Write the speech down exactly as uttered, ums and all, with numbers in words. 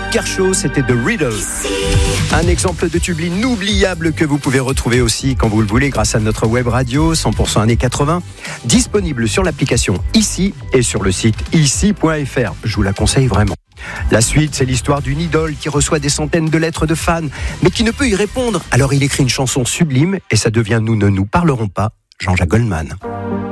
Kershaw, c'était The Riddle. Un exemple de tube inoubliable que vous pouvez retrouver aussi quand vous le voulez grâce à notre web radio cent pour cent années quatre-vingts, disponible sur l'application Ici et sur le site ici point f r. Je vous la conseille vraiment. La suite, c'est l'histoire d'une idole qui reçoit des centaines de lettres de fans, mais qui ne peut y répondre. Alors il écrit une chanson sublime et ça devient Nous ne nous parlerons pas, Jean-Jacques Goldman.